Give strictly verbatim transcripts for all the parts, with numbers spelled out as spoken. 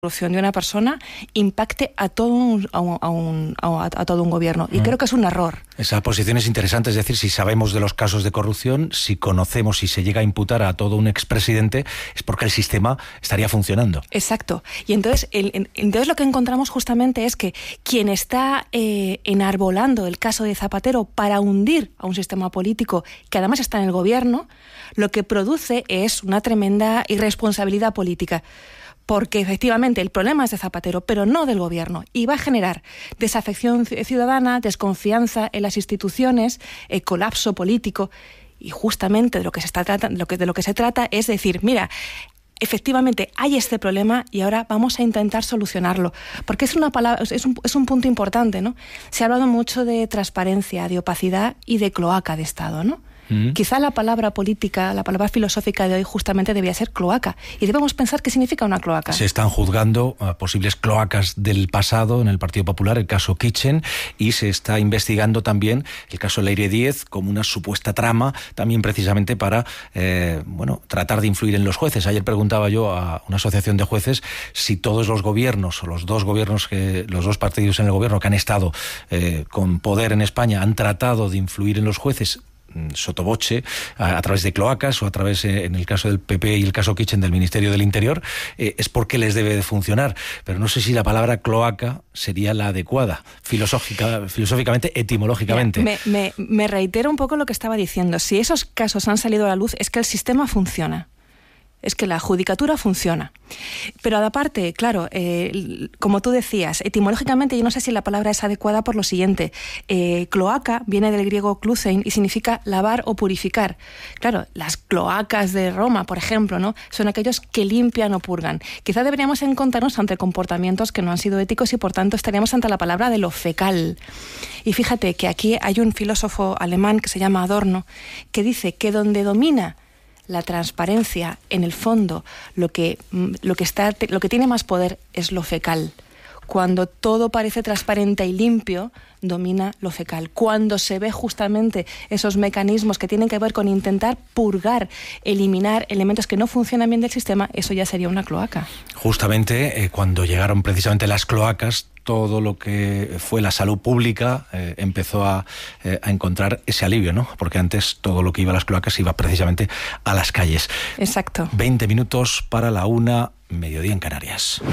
corrupción de una persona impacte a todo un, a un, a un, a, a todo un gobierno. Y mm. creo que es un error. Esa posición es interesante, es decir, si sabemos de los casos de corrupción, si conocemos, si se llega a imputar a todo un expresidente, es porque el sistema estaría funcionando. Exacto. Y entonces, el, entonces lo que encontramos justamente es que quien está eh, enarbolando el caso de Zapatero para hundir a un sistema político que además está en el gobierno, lo que produce es una tremenda irresponsabilidad política. Porque efectivamente el problema es de Zapatero, pero no del gobierno, y va a generar desafección ciudadana, desconfianza en las instituciones, eh, colapso político, y justamente de lo que se está tratando, lo que, de lo que se trata es decir, mira, efectivamente hay este problema y ahora vamos a intentar solucionarlo, porque es una palabra, es un, es un punto importante, ¿no? Se ha hablado mucho de transparencia, de opacidad y de cloaca de Estado, ¿no? Mm. Quizá la palabra política, la palabra filosófica de hoy justamente debía ser cloaca. Y debemos pensar qué significa una cloaca. Se están juzgando uh, posibles cloacas del pasado en el Partido Popular, el caso Kitchen, y se está investigando también el caso Leire Díez como una supuesta trama, también precisamente para eh, bueno, tratar de influir en los jueces. Ayer preguntaba yo a una asociación de jueces si todos los gobiernos, o los dos gobiernos, que los dos partidos en el gobierno que han estado eh, con poder en España, han tratado de influir en los jueces sotoboche, a, a través de cloacas o a través, eh, en el caso del P P y el caso Kitchen, del Ministerio del Interior, eh, es porque les debe de funcionar. Pero no sé si la palabra cloaca sería la adecuada, filosófica, filosóficamente, etimológicamente. Me, me, me reitero un poco lo que estaba diciendo. Si esos casos han salido a la luz, es que el sistema funciona. Es que la judicatura funciona. Pero aparte, claro, eh, como tú decías, etimológicamente yo no sé si la palabra es adecuada por lo siguiente. Eh, cloaca viene del griego klusein y significa lavar o purificar. Claro, las cloacas de Roma, por ejemplo, ¿no? Son aquellos que limpian o purgan. Quizá deberíamos encontrarnos ante comportamientos que no han sido éticos y por tanto estaríamos ante la palabra de lo fecal. Y fíjate que aquí hay un filósofo alemán que se llama Adorno que dice que donde domina la transparencia, en el fondo, lo que, lo que está, lo que tiene más poder es lo fecal. Cuando todo parece transparente y limpio, domina lo fecal. Cuando se ve justamente esos mecanismos que tienen que ver con intentar purgar, eliminar elementos que no funcionan bien del sistema, eso ya sería una cloaca. Justamente eh, cuando llegaron precisamente las cloacas, todo lo que fue la salud pública eh, empezó a, eh, a encontrar ese alivio, ¿no? Porque antes todo lo que iba a las cloacas iba precisamente a las calles. Exacto. veinte minutos para la una, mediodía en Canarias.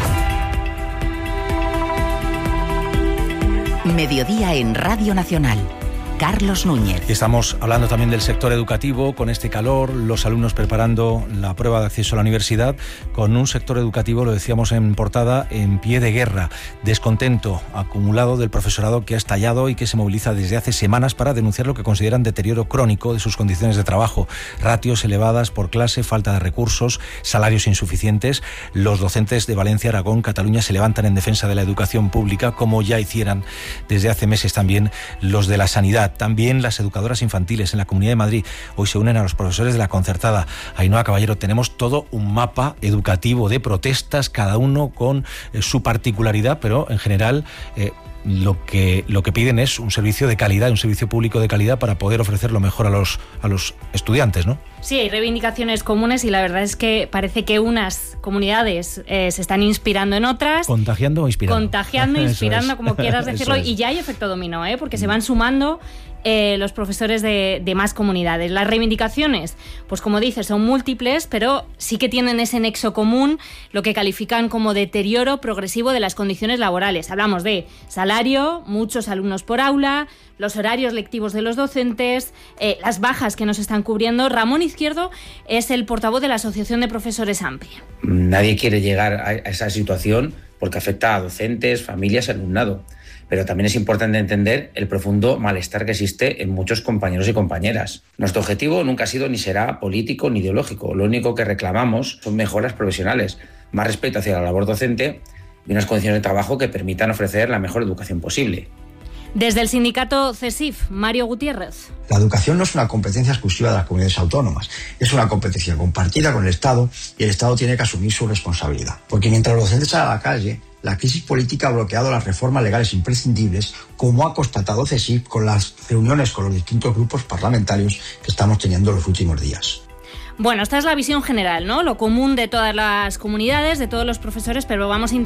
Mediodía en Radio Nacional. Carlos Núñez. Y estamos hablando también del sector educativo, con este calor, los alumnos preparando la prueba de acceso a la universidad, con un sector educativo, lo decíamos en portada, en pie de guerra, descontento acumulado del profesorado que ha estallado y que se moviliza desde hace semanas para denunciar lo que consideran deterioro crónico de sus condiciones de trabajo, ratios elevadas por clase, falta de recursos, salarios insuficientes. Los docentes de Valencia, Aragón, Cataluña se levantan en defensa de la educación pública, como ya hicieran desde hace meses también los de la sanidad. También las educadoras infantiles en la Comunidad de Madrid hoy se unen a los profesores de la concertada. Ainhoa Caballero, tenemos todo un mapa educativo de protestas, cada uno con eh, su particularidad, pero en general eh, lo que, lo que piden es un servicio de calidad, un servicio público de calidad para poder ofrecer lo mejor a los, a los estudiantes, ¿no? Sí, hay reivindicaciones comunes y la verdad es que parece que unas comunidades eh, se están inspirando en otras. ¿Contagiando o inspirando? Contagiando, inspirando, como quieras decirlo, es. Y ya hay efecto dominó, ¿eh? Porque se van sumando eh, los profesores de, de más comunidades. Las reivindicaciones, pues como dices, son múltiples, pero sí que tienen ese nexo común, lo que califican como deterioro progresivo de las condiciones laborales. Hablamos de salario, muchos alumnos por aula, los horarios lectivos de los docentes, eh, las bajas que nos están cubriendo. Ramón Izquierdo es el portavoz de la Asociación de Profesores Amplia. Nadie quiere llegar a esa situación porque afecta a docentes, familias y alumnado. Pero también es importante entender el profundo malestar que existe en muchos compañeros y compañeras. Nuestro objetivo nunca ha sido ni será político ni ideológico. Lo único que reclamamos son mejoras profesionales, más respeto hacia la labor docente y unas condiciones de trabajo que permitan ofrecer la mejor educación posible. Desde el sindicato CESIF, Mario Gutiérrez. La educación no es una competencia exclusiva de las comunidades autónomas, es una competencia compartida con el Estado y el Estado tiene que asumir su responsabilidad. Porque mientras los docentes salen a la calle, la crisis política ha bloqueado las reformas legales imprescindibles, como ha constatado CESIF con las reuniones con los distintos grupos parlamentarios que estamos teniendo en los últimos días. Bueno, esta es la visión general, ¿no? Lo común de todas las comunidades, de todos los profesores, pero vamos a intentar